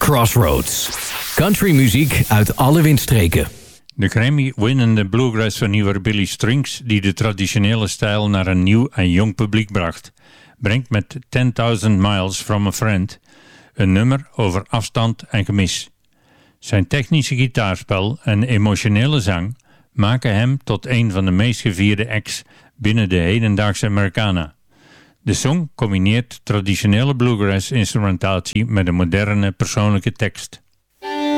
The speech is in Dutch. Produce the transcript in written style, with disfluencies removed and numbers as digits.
Crossroads. Countrymuziek uit alle windstreken. De Grammy-winnende bluegrass-vernieuwer Billy Strings, die de traditionele stijl naar een nieuw en jong publiek bracht, brengt met 10.000 Miles from a Friend een nummer over afstand en gemis. Zijn technische gitaarspel en emotionele zang maken hem tot een van de meest gevierde acts binnen de hedendaagse Americana. De song combineert traditionele bluegrass-instrumentatie met een moderne persoonlijke tekst.